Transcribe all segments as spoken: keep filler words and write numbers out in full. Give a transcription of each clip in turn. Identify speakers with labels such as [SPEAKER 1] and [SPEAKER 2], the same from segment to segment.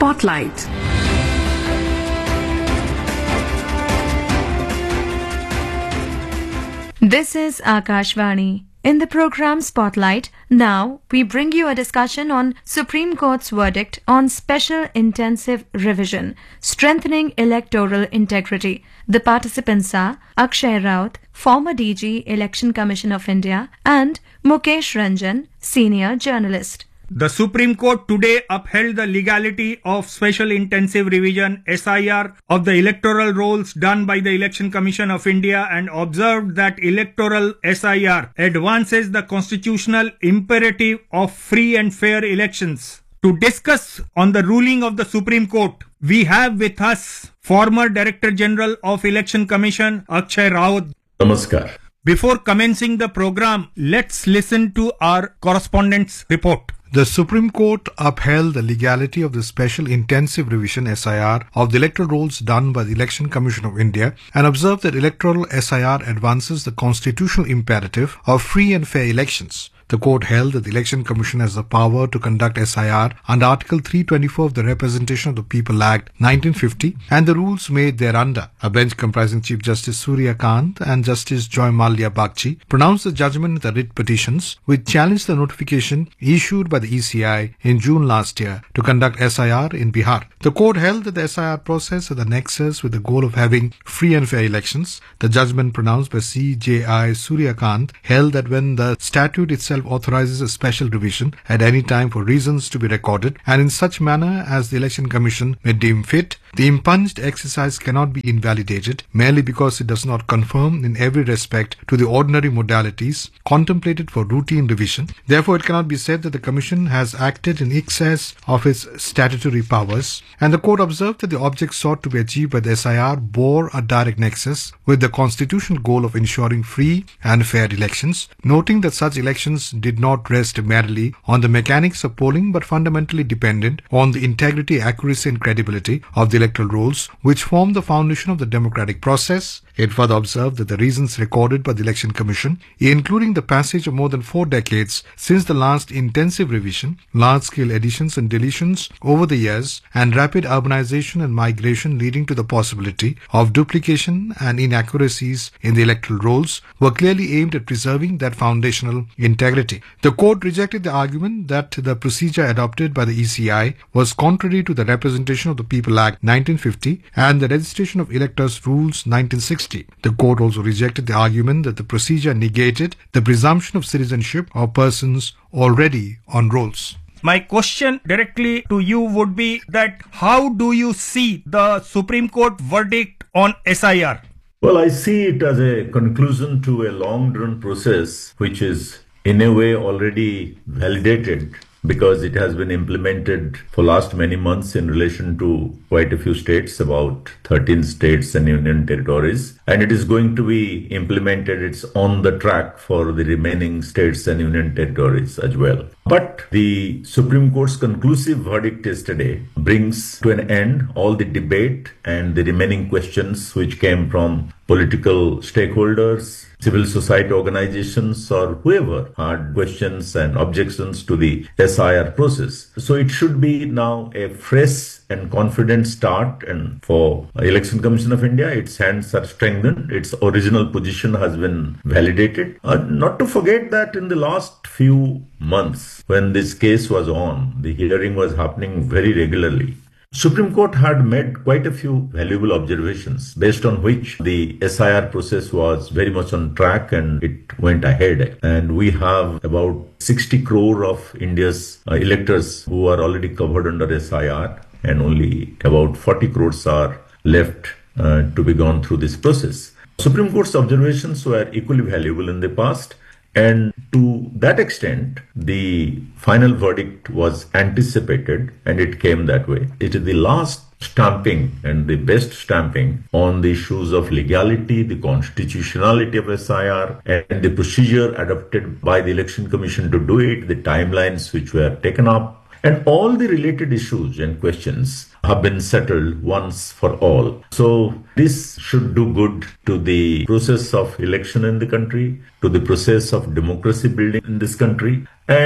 [SPEAKER 1] Spotlight.
[SPEAKER 2] This is Akashvani. In the program Spotlight, now we bring you a discussion on Supreme Court's verdict on Special Intensive Revision, Strengthening Electoral Integrity. The participants are Akshay Raut, former D G, Election Commission of India, and Mukesh Ranjan, senior journalist.
[SPEAKER 3] The Supreme Court today upheld the legality of Special Intensive Revision S I R of the electoral rolls done by the Election Commission of India and observed that electoral S I R advances the constitutional imperative of free and fair elections. To discuss on the ruling of the Supreme Court, we have with us former Director General of Election Commission Akshay Raut.
[SPEAKER 4] Namaskar.
[SPEAKER 3] Before commencing the program, let's listen to our correspondent's report.
[SPEAKER 5] The Supreme Court upheld the legality of the Special Intensive Revision S I R of the electoral rolls done by the Election Commission of India and observed that electoral S I R advances the constitutional imperative of free and fair elections. The court held that the Election Commission has the power to conduct S I R under Article three twenty-four of the Representation of the People Act nineteen fifty and the rules made thereunder. A bench comprising Chief Justice Surya Kant and Justice Joy Mallya Bagchi pronounced the judgment in the writ petitions which challenged the notification issued by the E C I in June last year to conduct S I R in Bihar. The court held that the S I R process had the nexus with the goal of having free and fair elections. The judgment pronounced by C J I Surya Kant held that when the statute itself authorizes a special revision at any time for reasons to be recorded and in such manner as the Election Commission may deem fit, the impunged exercise cannot be invalidated merely because it does not conform in every respect to the ordinary modalities contemplated for routine revision. Therefore, it cannot be said that the Commission has acted in excess of its statutory powers, and the court observed that the object sought to be achieved by the S I R bore a direct nexus with the constitutional goal of ensuring free and fair elections, noting that such elections did not rest merely on the mechanics of polling but fundamentally dependent on the integrity, accuracy and credibility of the electoral rolls, which form the foundation of the democratic process. It further observed that the reasons recorded by the Election Commission, including the passage of more than four decades since the last intensive revision, large-scale additions and deletions over the years, and rapid urbanization and migration leading to the possibility of duplication and inaccuracies in the electoral rolls, were clearly aimed at preserving that foundational integrity. The court rejected the argument that the procedure adopted by the E C I was contrary to the Representation of the People Act nineteen fifty and the Registration of Electors Rules nineteen sixty. The court also rejected the argument that the procedure negated the presumption of citizenship of persons already on rolls.
[SPEAKER 3] My question directly to you would be that how do you see the Supreme Court verdict on S I R?
[SPEAKER 4] Well, I see it as a conclusion to a long-run process which is in a way already validated because it has been implemented for last many months in relation to quite a few states, about thirteen states and union territories. And it is going to be implemented, it's on the track for the remaining states and union territories as well. But the Supreme Court's conclusive verdict yesterday brings to an end all the debate and the remaining questions which came from political stakeholders, civil society organizations, or whoever had questions and objections to the S I R process. So it should be now a fresh and confident start, and for Election Commission of India, its hands are strengthened, its original position has been validated. Uh, not to forget that in the last few months, when this case was on, the hearing was happening very regularly. Supreme Court had made quite a few valuable observations based on which the S I R process was very much on track and it went ahead. And we have about sixty crore of India's uh, electors who are already covered under S I R, and only about forty crores are left uh, to be gone through this process. Supreme Court's observations were equally valuable in the past. And to that extent, the final verdict was anticipated and it came that way. It is the last stamping and the best stamping on the issues of legality, the constitutionality of S I R, and the procedure adopted by the Election Commission to do it, the timelines which were taken up, and all the related issues and questions have been settled once for all. So this should do good to the process of election in the country, to the process of democracy building in this country. And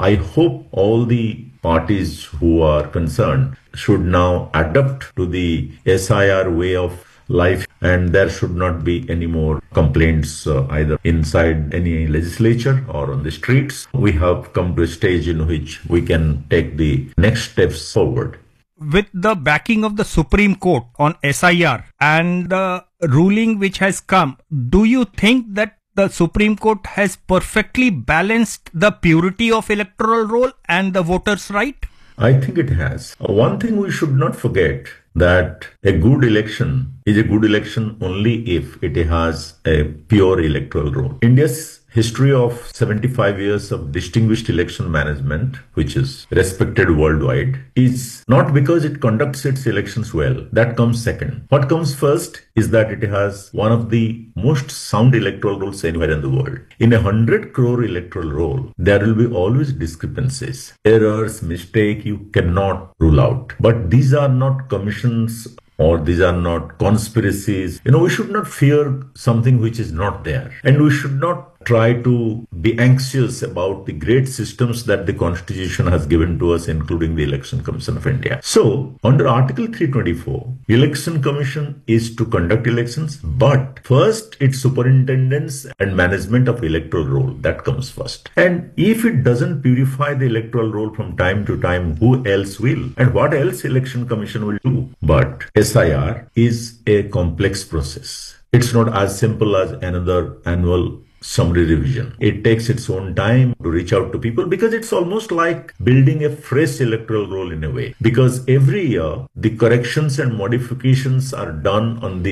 [SPEAKER 4] I hope all the parties who are concerned should now adapt to the S I R way of life, and there should not be any more complaints uh, either inside any legislature or on the streets. We have come to a stage in which we can take the next steps forward.
[SPEAKER 3] With the backing of the Supreme Court on S I R and the ruling which has come, do you think that the Supreme Court has perfectly balanced the purity of electoral roll and the voters' right?
[SPEAKER 4] I think it has. One thing we should not forget, that a good election is a good election only if it has a pure electoral roll. India's history of seventy-five years of distinguished election management, which is respected worldwide, is not because it conducts its elections well. That comes second. What comes first is that it has one of the most sound electoral rolls anywhere in the world. In a hundred crore electoral roll, there will be always discrepancies, errors, mistake you cannot rule out. But these are not commissions or these are not conspiracies. You know, we should not fear something which is not there. And we should not try to be anxious about the great systems that the Constitution has given to us, including the Election Commission of India. So, under Article three twenty-four, Election Commission is to conduct elections, but first its superintendence and management of electoral roll, that comes first. And if it doesn't purify the electoral roll from time to time, who else will? And what else Election Commission will do? But S I R is a complex process. It's not as simple as another annual summary revision. It takes its own time to reach out to people, because it's almost like building a fresh electoral roll in a way. Because every year, the corrections and modifications are done on the